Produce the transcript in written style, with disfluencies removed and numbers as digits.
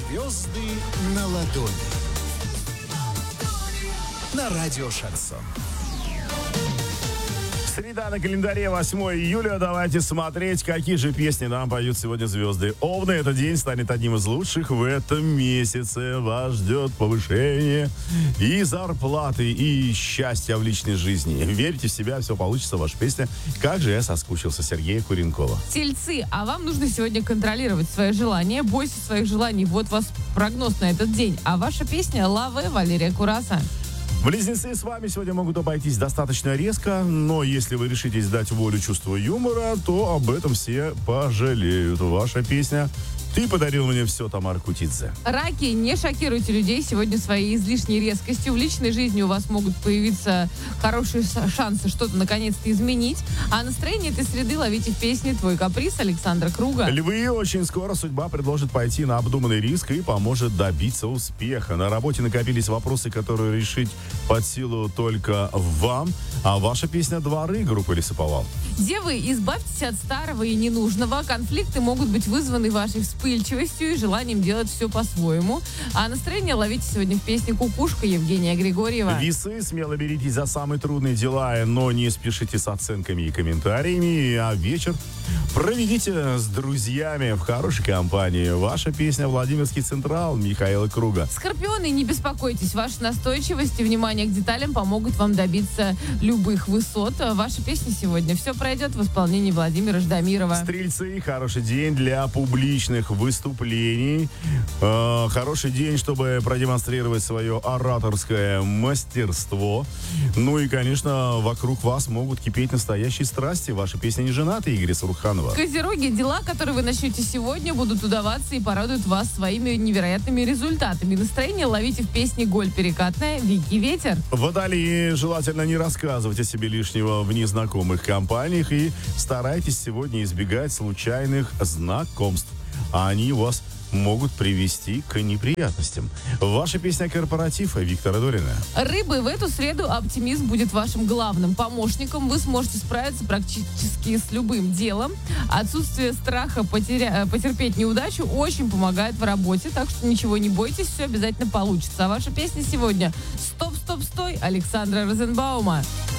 Звезды на ладони. На радио Шансон. Среда на календаре, 8 июля. Давайте смотреть, какие же песни нам поют сегодня звезды. Овны, этот день станет одним из лучших в этом месяце. Вас ждет повышение и зарплаты, и счастья в личной жизни. Верьте в себя, все получится. Ваша песня «Как же я соскучился» Сергея Куренкова. Тельцы, а вам нужно сегодня контролировать свои желания. Бойся своих желаний. Вот вас прогноз на этот день. А ваша песня «Лаве» Валерия Кураса. Близнецы с вами сегодня могут обойтись достаточно резко, но если вы решитесь дать волю чувству юмора, то об этом все пожалеют. Ваша песня «Ты подарил мне все», Тамара Кутидзе. Раки, не шокируйте людей сегодня своей излишней резкостью. В личной жизни у вас могут появиться хорошие шансы что-то наконец-то изменить. А настроение этой среды ловите в песне «Твой каприз» Александра Круга. Львы, очень скоро судьба предложит пойти на обдуманный риск и поможет добиться успеха. На работе накопились вопросы, которые решить под силу только вам. А ваша песня «Дворы» группы «Лесоповал». Девы, избавьтесь от старого и ненужного. Конфликты могут быть вызваны вашей вспыльчивостью и желанием делать все по-своему. А настроение ловите сегодня в песне «Кукушка» Евгения Григорьева. Весы, смело беритесь за самые трудные дела, но не спешите с оценками и комментариями. А вечер проведите с друзьями в хорошей компании. Ваша песня «Владимирский Централ» Михаила Круга. Скорпионы, не беспокойтесь. Ваша настойчивость и внимание к деталям помогут вам добиться любых высот. Ваша песня сегодня «Все пройдет» в исполнении Владимира Ждамирова. Стрельцы, хороший день для публичных выступлений. Хороший день, чтобы продемонстрировать свое ораторское мастерство. Ну и, конечно, вокруг вас могут кипеть настоящие страсти. Ваша песня «Не женатый» Игоря Суруханова. Козероги, дела, которые вы начнете сегодня, будут удаваться и порадуют вас своими невероятными результатами. Настроение ловите в песне «Голь перекатная» Вики Ветер. Водолеи, желательно не рассказывать о себе лишнего в незнакомых компаниях и старайтесь сегодня избегать случайных знакомств. А они вас могут привести к неприятностям. Ваша песня «Корпоратив» Виктора Дорина. Рыбы, в эту среду оптимизм будет вашим главным помощником. Вы сможете справиться практически с любым делом. Отсутствие страха потерпеть неудачу очень помогает в работе, так что ничего не бойтесь, все обязательно получится. А ваша песня сегодня «Стоп, стоп, стой» Александра Розенбаума.